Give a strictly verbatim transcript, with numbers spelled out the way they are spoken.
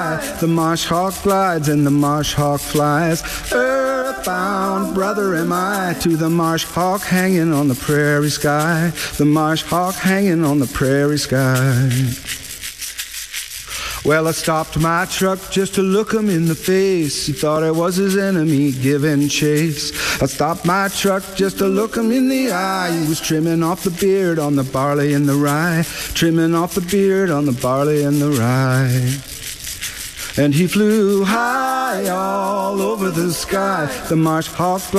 The marsh hawk glides and the marsh hawk flies. Earthbound brother am I to the marsh hawk hanging on the prairie sky. The marsh hawk hanging on the prairie sky. Well, I stopped my truck just to look him in the face. He thought I was his enemy giving chase. I stopped my truck just to look him in the eye. He was trimming off the beard on the barley and the rye. Trimming off the beard on the barley and the rye. And he flew high all over the sky. The marsh hawk